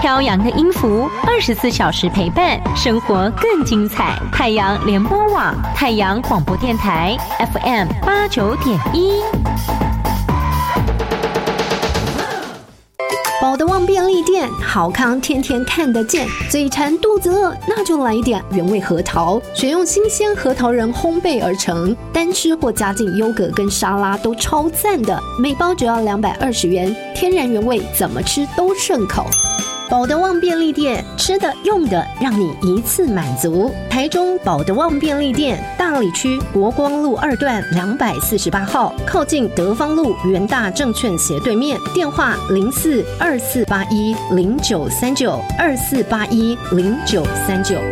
飘扬的音符，24小时陪伴，生活更精彩。太阳联播网，太阳广播电台 FM89.1。 宝德旺便利店，好康天天看得见。嘴馋肚子饿，那就来一点原味核桃，选用新鲜核桃仁烘焙而成，单吃或加进优格跟沙拉都超赞的。每包只要220元，天然原味，怎么吃都顺口。宝德旺便利店，吃的用的让你一次满足。台中宝德旺便利店，大里区国光路2段248号，靠近德芳路元大证券斜对面。电话042481093924810939。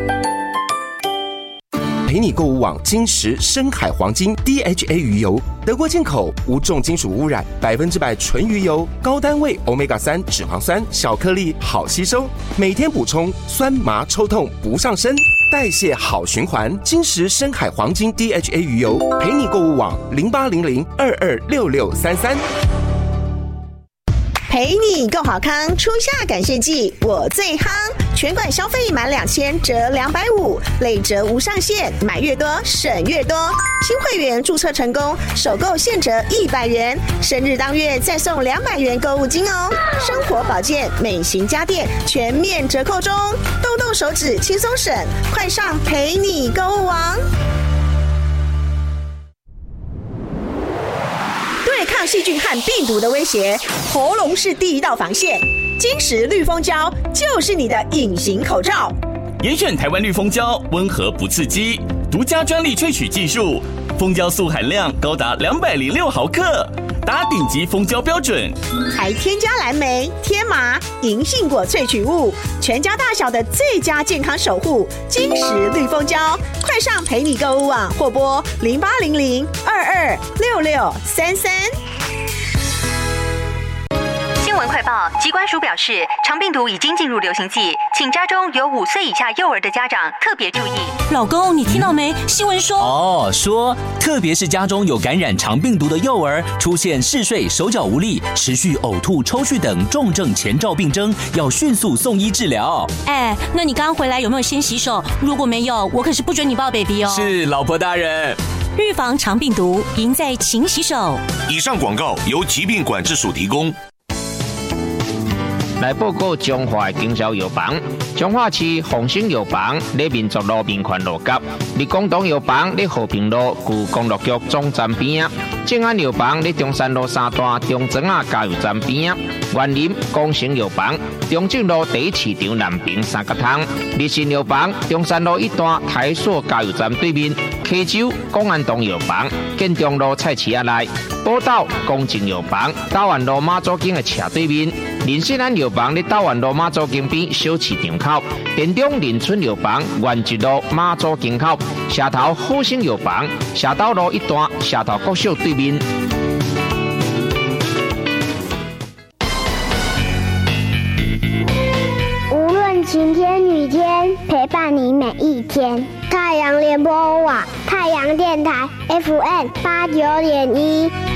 陪你购物网金石深海黄金 DHA 鱼油，德国进口，无重金属污染，100%纯鱼油，高单位 Omega-3 脂肪酸，小颗粒好吸收，每天补充，酸麻抽痛不上身，代谢好循环。金石深海黄金 DHA 鱼油，陪你购物网0800226633。 陪你够好康，初夏感谢季我最夯，全馆消费满2000折250，累折无上限，买越多省越多。新会员注册成功，首购现折100元，生日当月再送200元购物金哦。生活保健、美型家电全面折扣中，动动手指轻松省，快上陪你购物网。对抗细菌和病毒的威胁，喉咙是第一道防线。金石绿蜂胶就是你的隐形口罩。 严选台湾绿蜂胶，温和不刺激，独家专利萃取技术，蜂胶素含量高达206毫克，达顶级蜂胶标准。 还添加蓝莓、天麻、银杏果萃取物，全家大小的最佳健康守护。金石绿蜂胶，快上陪你购物网或拨0800226633。 新闻快报，疾管署表示，肠病毒已经进入流行季，请家中有5岁以下幼儿的家长特别注意。 老公，你听到没？新闻说说特别是家中有感染肠病毒的幼儿，出现嗜睡、手脚无力、持续呕吐、抽搐等重症前兆病征，要迅速送医治疗。 那你刚回来有没有先洗手？如果没有，我可是不准你抱 baby 哦。 是，老婆大人。 预防肠病毒，赢在勤洗手。 以上广告由疾病管制署提供。 来报告中华经销药房，中华市丰兴药房在民族路民权路角，立广东药房在和平路旧公路局总站边啊，正安药房在中山路3段中庄啊加油站边啊，园林光成药房中正路第1市场南平3角通，立信药房中山路1段台塑加油站对面，溪州公安东药房建中路菜市仔内，宝岛公正药房大湾路马祖径的斜对面。林信安药房在大湾路马祖径边小市场口，田中林村药房原一路马祖径口，社头好生药房社斗路1段社头国小对面。 无论晴天雨天，陪伴你每一天。太阳联播网，太阳电台 FM89.1。